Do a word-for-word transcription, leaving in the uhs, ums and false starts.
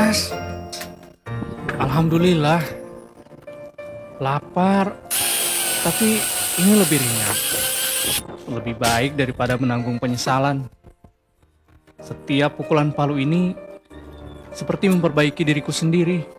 Mas. Alhamdulillah. Lapar, tapi ini lebih ringan. Lebih baik daripada menanggung penyesalan. Setiap pukulan palu ini seperti memperbaiki diriku sendiri.